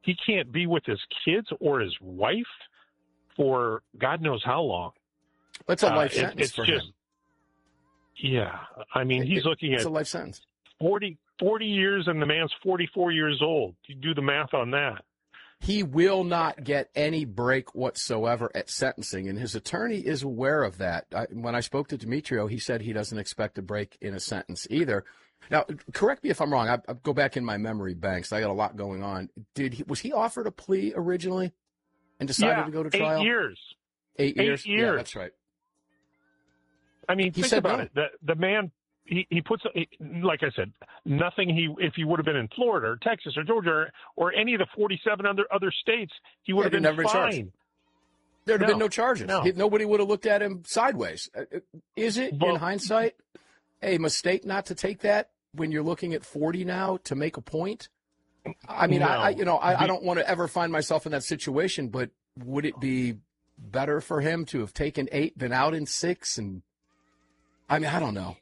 he can't be with his kids or his wife for God knows how long. It's a life sentence for him. Yeah. I mean, he's looking at a life sentence. 40 years, and the man's 44 years old. You do the math on that. He will not get any break whatsoever at sentencing, and his attorney is aware of that. When I spoke to Demetrio, he said he doesn't expect a break in a sentence either. Now, correct me if I'm wrong. I go back in my memory banks. I got a lot going on. Was he offered a plea originally and decided to go to trial? 8 years. 8 years? 8 years. Yeah, that's right. I mean, think about it. The man, he puts, like I said, nothing. If he would have been in Florida or Texas or Georgia or any of the 47 other states, he would have been fine. There'd have been no charges. No. Nobody would have looked at him sideways. Is it, in hindsight, a mistake not to take that when you're looking at 40 now to make a point? I mean, I don't want to ever find myself in that situation, but would it be better for him to have taken 8 than out in 6? And I mean, I don't know.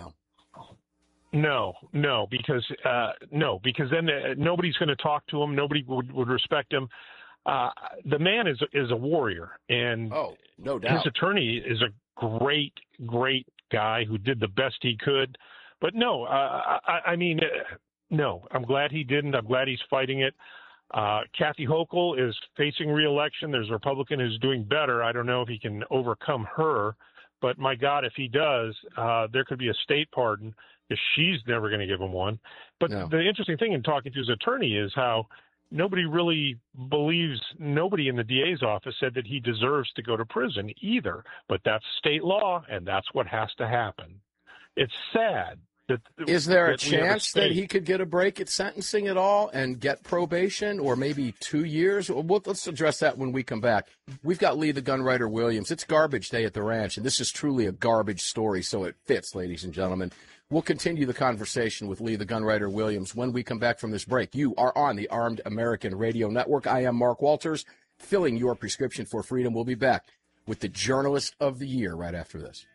No, because then nobody's going to talk to him. Nobody would respect him. The man is a warrior, and no doubt, his attorney is a great guy who did the best he could. But no, I mean, no. I'm glad he didn't. I'm glad he's fighting it. Kathy Hochul is facing re-election. There's a Republican who's doing better. I don't know if he can overcome her. But my God, if he does, there could be a state pardon because she's never going to give him one. But the interesting thing in talking to his attorney is how nobody really believes, nobody in the DA's office said that he deserves to go to prison either. But that's state law, and that's what has to happen. It's sad. Is there a chance that he could get a break at sentencing at all and get probation or maybe 2 years? Let's address that when we come back. We've got Lee the Gunwriter Williams. It's garbage day at the ranch, and this is truly a garbage story, so it fits, ladies and gentlemen. We'll continue the conversation with Lee the Gunwriter Williams when we come back from this break. You are on the Armed American Radio Network. I am Mark Walters, filling your prescription for freedom. We'll be back with the Journalist of the Year right after this.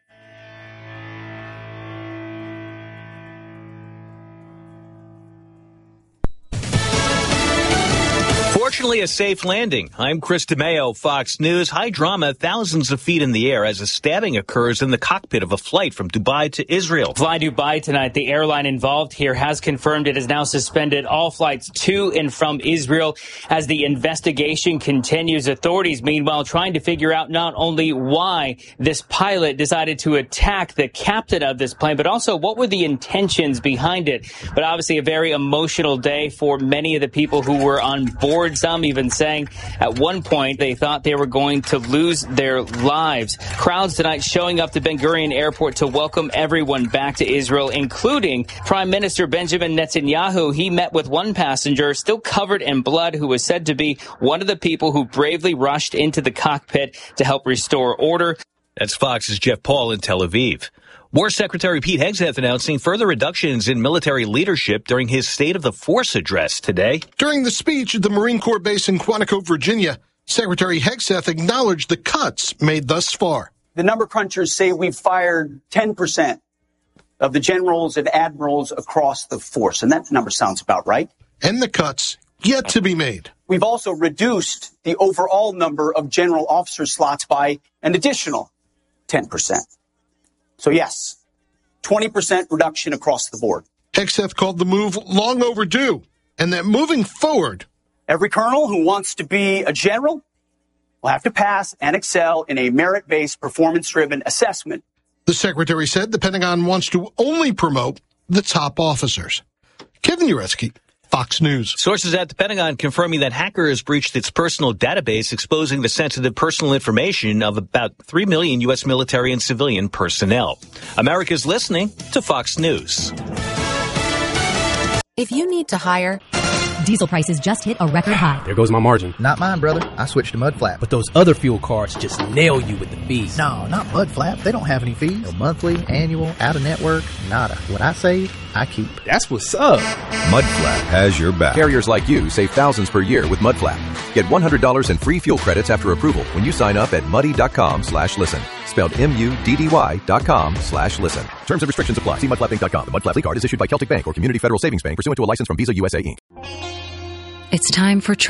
Fortunately, a safe landing. I'm Chris DeMeo, Fox News. High drama, thousands of feet in the air as a stabbing occurs in the cockpit of a flight from Dubai to Israel. Fly Dubai tonight. The airline involved here has confirmed it has now suspended all flights to and from Israel as the investigation continues. Authorities, meanwhile, trying to figure out not only why this pilot decided to attack the captain of this plane, but also what were the intentions behind it. But obviously a very emotional day for many of the people who were on board. Some even saying at one point they thought they were going to lose their lives. Crowds tonight showing up to Ben Gurion Airport to welcome everyone back to Israel, including Prime Minister Benjamin Netanyahu. He met with one passenger still covered in blood who was said to be one of the people who bravely rushed into the cockpit to help restore order. That's Fox's Jeff Paul in Tel Aviv. War Secretary Pete Hegseth announcing further reductions in military leadership during his State of the Force address today. During the speech at the Marine Corps base in Quantico, Virginia, Secretary Hegseth acknowledged the cuts made thus far. The number crunchers say we've fired 10% of the generals and admirals across the force, and that number sounds about right. And the cuts yet to be made. We've also reduced the overall number of general officer slots by an additional 10%. So, yes, 20% reduction across the board. Hegseth called the move long overdue, and that moving forward, every colonel who wants to be a general will have to pass and excel in a merit-based, performance-driven assessment. The secretary said the Pentagon wants to only promote the top officers. Kevin Uretsky, Fox News. Sources at the Pentagon confirming that hackers breached its personal database, exposing the sensitive personal information of about 3 million U.S. military and civilian personnel. America's listening to Fox News. If you need to hire... Diesel prices just hit a record high. There goes my margin. Not mine, brother. I switched to Mudflap. But those other fuel cards just nail you with the fees. No, not Mudflap. They don't have any fees. No monthly, annual, out-of-network, nada. What I save, I keep. That's what's up. Mudflap has your back. Carriers like you save thousands per year with Mudflap. Get $100 in free fuel credits after approval when you sign up at muddy.com/listen. Spelled MUDDY.com/listen. Terms and restrictions apply. See mudflapinc.com. The Mudflap card is issued by Celtic Bank or Community Federal Savings Bank pursuant to a license from Visa USA Inc. It's time for